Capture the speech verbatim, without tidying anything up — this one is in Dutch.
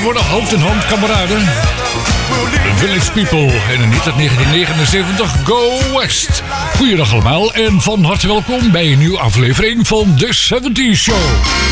worden hoofd in hand kameraden. Village People en niet uit negentien negenenzeventig, Go West. Goeiedag allemaal en van harte welkom bij een nieuwe aflevering van The seventies Show.